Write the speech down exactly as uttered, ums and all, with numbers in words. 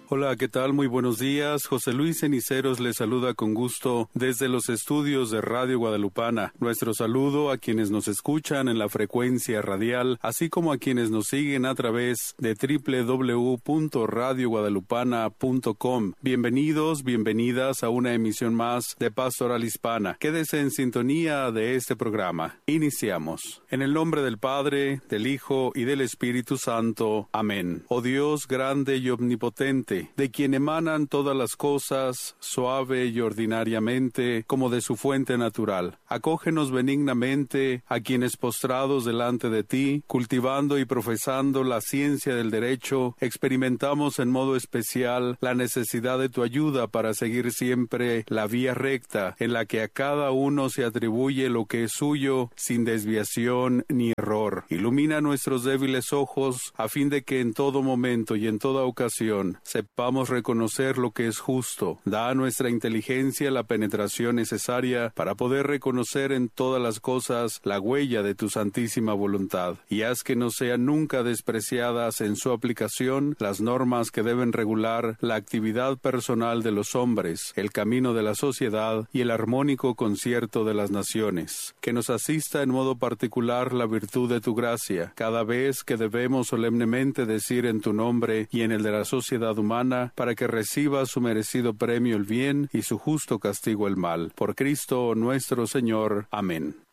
Hola, ¿qué tal? Muy buenos días. José Luis Ceniceros les saluda con gusto desde los estudios de Radio Guadalupana. Nuestro saludo a quienes nos escuchan en la frecuencia radial, así como a quienes nos siguen a través de doble u doble u doble u punto radio guadalupana punto com. Bienvenidos, bienvenidas a una emisión más de Pastoral Hispana. Quédese en sintonía de este programa. Iniciamos. En el nombre del Padre, del Hijo y del Espíritu Santo. Amén. Oh Dios grande y omnipotente, de quien emanan todas las cosas, suave y ordinariamente, como de su fuente natural. Acógenos benignamente a quienes postrados delante de ti, cultivando y profesando la ciencia del derecho, experimentamos en modo especial la necesidad de tu ayuda para seguir siempre la vía recta, en la que a cada uno se atribuye lo que es suyo, sin desviación ni error. Ilumina nuestros débiles ojos, a fin de que en todo momento y en toda ocasión se sepamos reconocer lo que es justo. Da a nuestra inteligencia la penetración necesaria para poder reconocer en todas las cosas la huella de tu santísima voluntad, y haz que no sean nunca despreciadas en su aplicación las normas que deben regular la actividad personal de los hombres, el camino de la sociedad y el armónico concierto de las naciones. Que nos asista en modo particular la virtud de tu gracia, cada vez que debemos solemnemente decir en tu nombre y en el de la sociedad humana, para que reciba su merecido premio el bien y su justo castigo el mal. Por Cristo nuestro Señor. Amén.